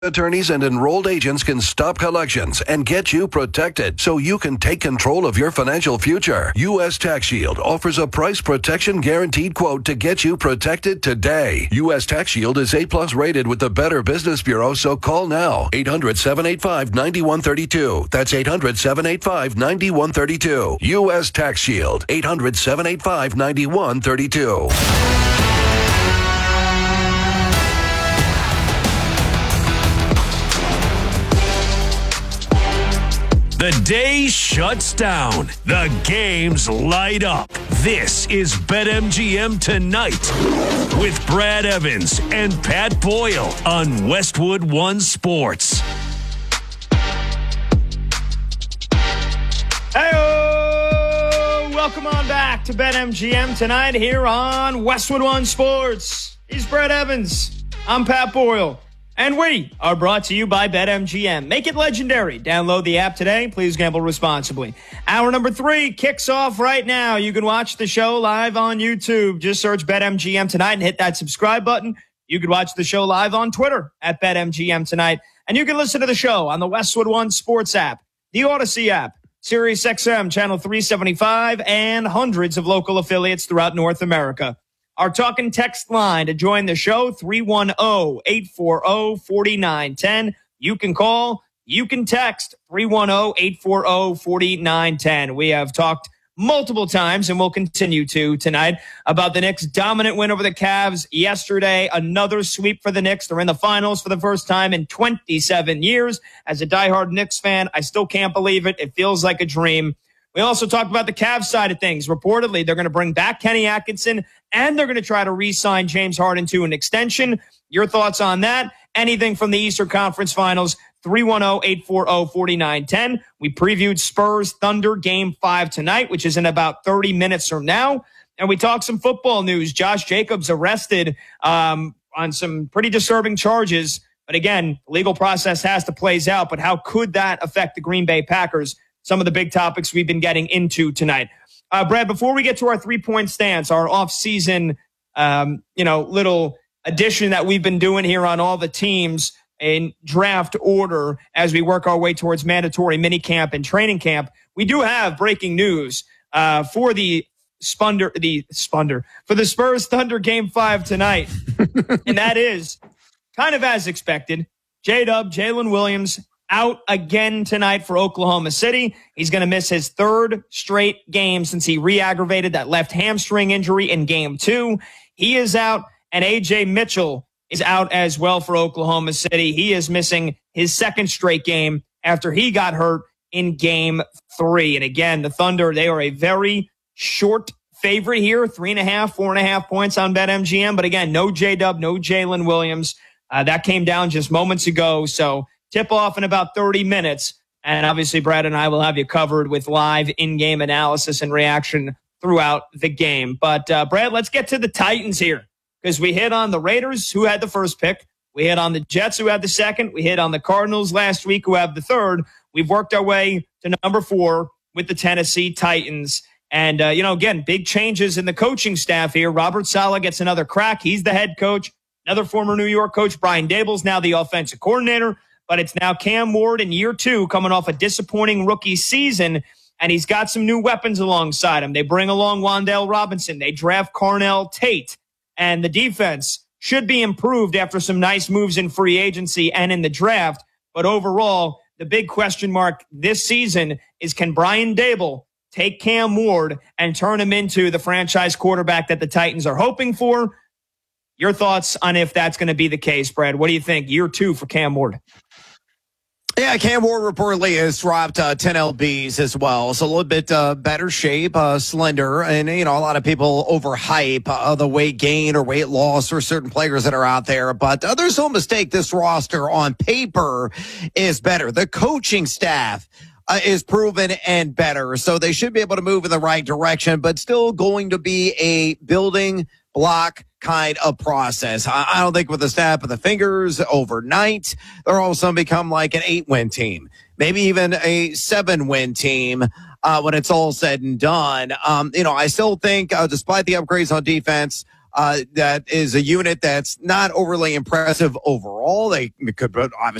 Attorneys and enrolled agents can stop collections and get you protected so you can take control of your financial future. U.S. Tax Shield offers a price protection guaranteed quote to get you protected today. U.S. Tax Shield is A+ rated with the Better Business Bureau, so call now. 800-785-9132. That's 800-785-9132. U.S. Tax Shield. 800-785-9132. The day shuts down. The games light up. This is BetMGM Tonight with Brad Evans and Pat Boyle on Westwood One Sports. Hey-o! Welcome on back to BetMGM Tonight here on Westwood One Sports. He's Brad Evans. I'm Pat Boyle. And we are brought to you by BetMGM. Make it legendary. Download the app today. Please gamble responsibly. Hour number 3 kicks off right now. You can watch the show live on YouTube. Just search BetMGM Tonight and hit that subscribe button. You can watch the show live on Twitter at BetMGM Tonight. And you can listen to the show on the Westwood One Sports app, the Odyssey app, SiriusXM Channel 375, and hundreds of local affiliates throughout North America. Our talk and text line to join the show, 310-840-4910. You can call, you can text, 310-840-4910. We have talked multiple times, and we'll continue to tonight, about the Knicks' dominant win over the Cavs yesterday. Another sweep for the Knicks. They're in the finals for the first time in 27 years. As a diehard Knicks fan, I still can't believe it. It feels like a dream. We also talked about the Cavs side of things. Reportedly, they're going to bring back Kenny Atkinson, and they're going to try to re-sign James Harden to an extension. Your thoughts on that? Anything from the Eastern Conference Finals, 310-840-4910. We previewed Spurs Thunder Game 5 tonight, which is in about 30 minutes from now. And we talked some football news. Josh Jacobs arrested on some pretty disturbing charges. But again, the legal process has to play out. But how could that affect the Green Bay Packers? Some of the big topics we've been getting into tonight. Brad, before we get to our three-point stance, our off-season, little addition that we've been doing here on all the teams in draft order as we work our way towards mandatory minicamp and training camp, we do have breaking news for the Spurs Thunder Game 5 tonight. And that is kind of as expected. J-Dub, Jalen Williams, out again tonight for Oklahoma City. He's going to miss his third straight game since he re-aggravated that left hamstring injury in Game 2. He is out, and A.J. Mitchell is out as well for Oklahoma City. He is missing his second straight game after he got hurt in Game 3. And again, the Thunder, they are a very short favorite here, 3.5, 4.5 points on BetMGM. But again, no J-Dub, no Jalen Williams. That came down just moments ago, so tip off in about 30 minutes. And obviously, Brad and I will have you covered with live in-game analysis and reaction throughout the game. But, Brad, let's get to the Titans here, because we hit on the Raiders, who had the first pick. We hit on the Jets, who had the second. We hit on the Cardinals last week, who have the third. We've worked our way to number 4 with the Tennessee Titans. And, again, big changes in the coaching staff here. Robert Saleh gets another crack. He's the head coach. Another former New York coach, Brian Daboll's now the offensive coordinator. But it's now Cam Ward in year 2, coming off a disappointing rookie season, and he's got some new weapons alongside him. They bring along Wan'Dale Robinson. They draft Carnell Tate, and the defense should be improved after some nice moves in free agency and in the draft. But overall, the big question mark this season is, can Brian Daboll take Cam Ward and turn him into the franchise quarterback that the Titans are hoping for? Your thoughts on if that's going to be the case, Brad? What do you think? Year 2 for Cam Ward. Yeah, Cam Ward reportedly has dropped 10 lbs as well. So a little bit better shape, slender. And, a lot of people overhype the weight gain or weight loss for certain players that are out there. But there's no mistake, this roster on paper is better. The coaching staff is proven and better. So they should be able to move in the right direction, but still going to be a building block kind of process. I don't think with a snap of the fingers overnight, they're all of a sudden become like an 8-win team, maybe even a 7-win team when it's all said and done. I still think, despite the upgrades on defense, that is a unit that's not overly impressive overall. They could obviously